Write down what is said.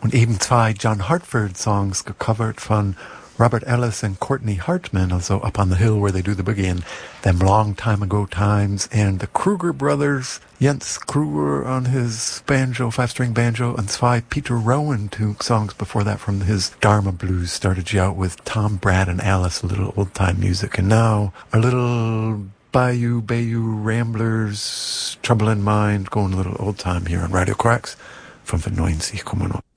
Und eben zwei John Hartford-Songs gecovert von Robert Ellis and Courtney Hartman, also Up on the Hill Where They Do the Boogie, and Them Long Time Ago Times, and the Kruger brothers, Jens Kruger on his banjo, 5-string banjo, and zwei Peter Rowan, 2 songs before that from his Dharma Blues, started you out with Tom, Brad, and Alice, a little old-time music. And now, a little Bayou Ramblers, Trouble in Mind, going a little old-time here on Radio Cracks, 95,9.